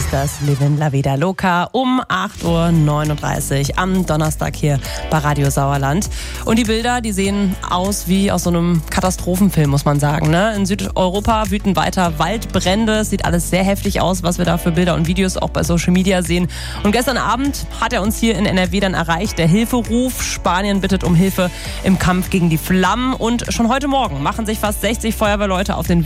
ist das Livin La Vida Loca um 8.39 Uhr am Donnerstag hier bei Radio Sauerland. Und die Bilder, die sehen aus wie aus so einem Katastrophenfilm, muss man sagen. Ne? In Südeuropa wüten weiter Waldbrände. Es sieht alles sehr heftig aus, was wir da für Bilder und Videos auch bei Social Media sehen. Und gestern Abend hat er uns hier in NRW dann erreicht, der Hilferuf. Spanien bittet um Hilfe im Kampf gegen die Flammen. Und schon heute Morgen machen sich fast 60 Feuerwehrleute auf den